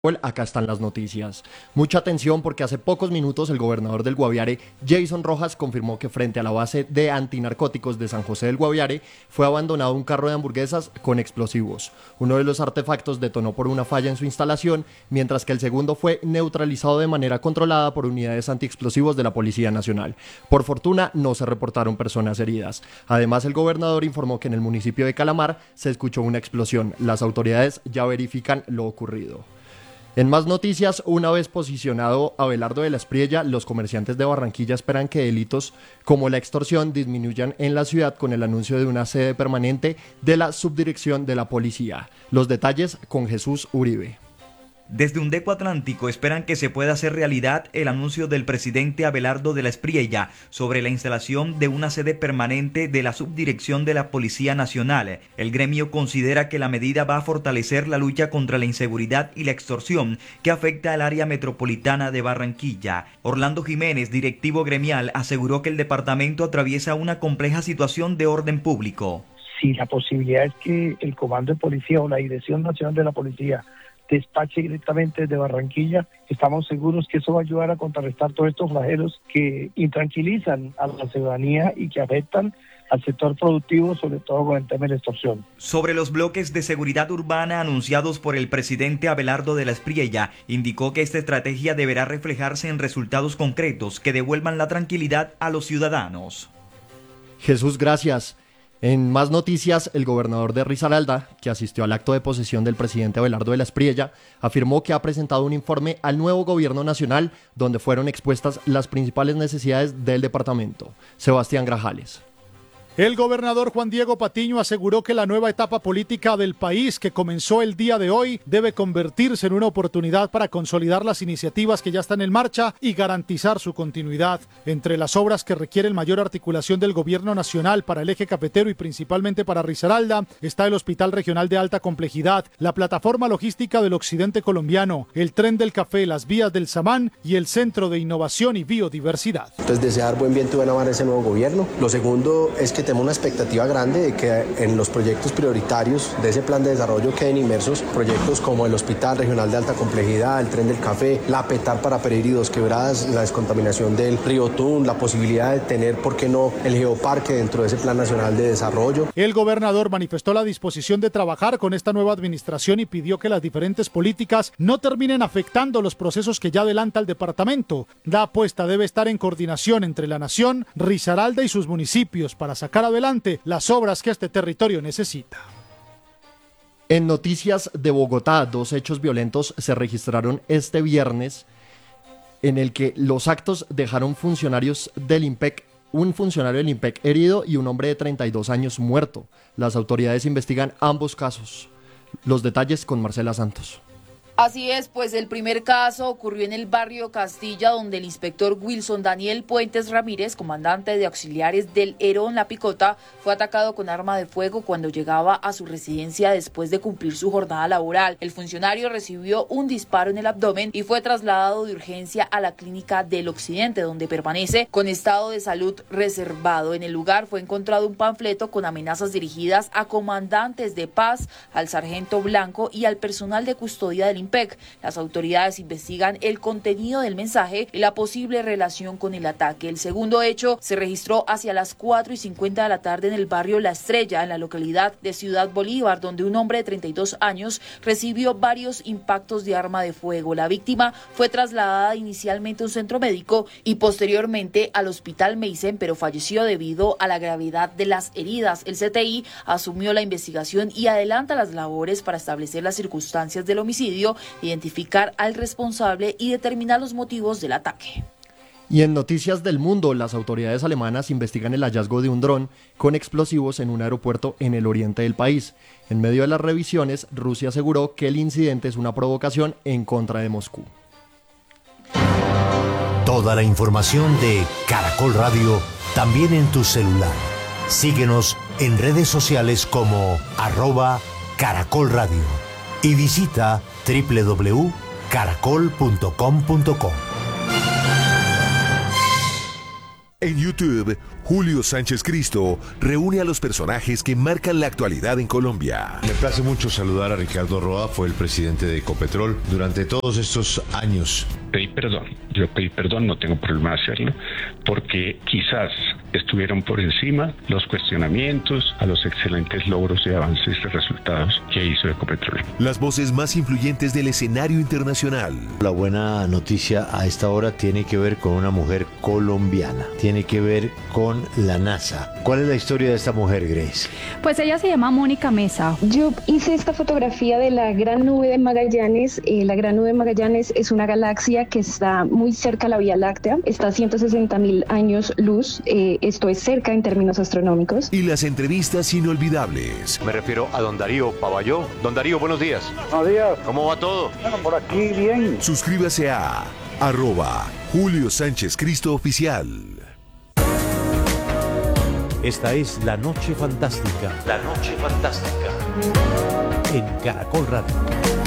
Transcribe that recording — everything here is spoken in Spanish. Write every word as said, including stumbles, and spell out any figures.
Acá están las noticias. Mucha atención porque hace pocos minutos el gobernador del Guaviare, Jason Rojas, confirmó que frente a la base de antinarcóticos de San José del Guaviare fue abandonado un carro de hamburguesas con explosivos. Uno de los artefactos detonó por una falla en su instalación, mientras que el segundo fue neutralizado de manera controlada por unidades antiexplosivos de la Policía Nacional. Por fortuna, no se reportaron personas heridas. Además, el gobernador informó que en el municipio de Calamar se escuchó una explosión. Las autoridades ya verifican lo ocurrido. En más noticias, una vez posicionado Abelardo de la Espriella, los comerciantes de Barranquilla esperan que delitos como la extorsión disminuyan en la ciudad con el anuncio de una sede permanente de la subdirección de la policía. Los detalles con Jesús Uribe. Desde Undeco Atlántico esperan que se pueda hacer realidad el anuncio del presidente Abelardo de la Espriella sobre la instalación de una sede permanente de la subdirección de la Policía Nacional. El gremio considera que la medida va a fortalecer la lucha contra la inseguridad y la extorsión que afecta al área metropolitana de Barranquilla. Orlando Jiménez, directivo gremial, aseguró que el departamento atraviesa una compleja situación de orden público. Si la posibilidad es que el Comando de Policía o la Dirección Nacional de la Policía despache directamente desde Barranquilla, estamos seguros que eso va a ayudar a contrarrestar todos estos flagelos que intranquilizan a la ciudadanía y que afectan al sector productivo, sobre todo con el tema de la extorsión. Sobre los bloques de seguridad urbana anunciados por el presidente Abelardo de la Espriella, indicó que esta estrategia deberá reflejarse en resultados concretos que devuelvan la tranquilidad a los ciudadanos. Jesús, gracias. En más noticias, el gobernador de Risaralda, que asistió al acto de posesión del presidente Abelardo de la Espriella, afirmó que ha presentado un informe al nuevo gobierno nacional donde fueron expuestas las principales necesidades del departamento. Sebastián Grajales. El gobernador Juan Diego Patiño aseguró que la nueva etapa política del país que comenzó el día de hoy debe convertirse en una oportunidad para consolidar las iniciativas que ya están en marcha y garantizar su continuidad. Entre las obras que requieren mayor articulación del gobierno nacional para el eje cafetero y principalmente para Risaralda está el Hospital Regional de Alta Complejidad, la plataforma logística del occidente colombiano, el tren del café, las vías del Samán y el Centro de Innovación y Biodiversidad. Entonces, desear buen viento y buena mar a ese nuevo gobierno. Lo segundo es que tenemos una expectativa grande de que en los proyectos prioritarios de ese plan de desarrollo queden inmersos proyectos como el Hospital Regional de Alta Complejidad, el Tren del Café, la Petar para Pereira y Dos Quebradas, la descontaminación del río Tun, la posibilidad de tener, ¿por qué no?, el geoparque dentro de ese plan nacional de desarrollo. El gobernador manifestó la disposición de trabajar con esta nueva administración y pidió que las diferentes políticas no terminen afectando los procesos que ya adelanta el departamento. La apuesta debe estar en coordinación entre la nación, Risaralda y sus municipios para sacar adelante las obras que este territorio necesita. En noticias de Bogotá, dos hechos violentos se registraron este viernes en el que los actos dejaron funcionarios del IMPEC, un funcionario del IMPEC herido y un hombre de treinta y dos años muerto. Las autoridades investigan ambos casos. Los detalles con Marcela Santos. Así es, pues el primer caso ocurrió en el barrio Castilla, donde el inspector Wilson Daniel Puentes Ramírez, comandante de auxiliares del Herón La Picota, fue atacado con arma de fuego cuando llegaba a su residencia después de cumplir su jornada laboral. El funcionario recibió un disparo en el abdomen y fue trasladado de urgencia a la clínica del Occidente, donde permanece con estado de salud reservado. En el lugar fue encontrado un panfleto con amenazas dirigidas a comandantes de paz, al sargento Blanco y al personal de custodia del IMPEC. Las autoridades investigan el contenido del mensaje y la posible relación con el ataque. El segundo hecho se registró hacia las cuatro y cincuenta de la tarde en el barrio La Estrella, en la localidad de Ciudad Bolívar, donde un hombre de treinta y dos años recibió varios impactos de arma de fuego. La víctima fue trasladada inicialmente a un centro médico y posteriormente al hospital Meisen, pero falleció debido a la gravedad de las heridas. El C T I asumió la investigación y adelanta las labores para establecer las circunstancias del homicidio, identificar al responsable y determinar los motivos del ataque. Y en noticias del mundo, las autoridades alemanas investigan el hallazgo de un dron con explosivos en un aeropuerto en el oriente del país. En medio de las revisiones, Rusia aseguró que el incidente es una provocación en contra de Moscú. Toda la información de Caracol Radio también en tu celular. Síguenos en redes sociales como arroba Caracol Radio y visita doble u doble u doble u punto caracol punto com punto co. En YouTube, Julio Sánchez Cristo reúne a los personajes que marcan la actualidad en Colombia. Me place mucho saludar a Ricardo Roa, fue el presidente de Ecopetrol durante todos estos años. Pedí perdón, yo pedí perdón, no tengo problema de hacerlo, porque quizás estuvieron por encima los cuestionamientos a los excelentes logros y avances y resultados que hizo Ecopetrol. Las voces más influyentes del escenario internacional. La buena noticia a esta hora tiene que ver con una mujer colombiana, tiene que ver con la NASA. ¿Cuál es la historia de esta mujer, Grace? Pues ella se llama Mónica Mesa. Yo hice esta fotografía de la Gran Nube de Magallanes. Eh, la Gran Nube de Magallanes es una galaxia que está muy cerca a la Vía Láctea, está a ciento sesenta mil años luz, eh, esto es cerca en términos astronómicos. Y las entrevistas inolvidables. Me refiero a don Darío Pavalló. Don Darío, buenos días. Buenos días. ¿Cómo va todo? Bueno, por aquí bien. Suscríbase a arroba Julio Sánchez Cristo Oficial. Esta es La Noche Fantástica. La Noche Fantástica. En Caracol Radio.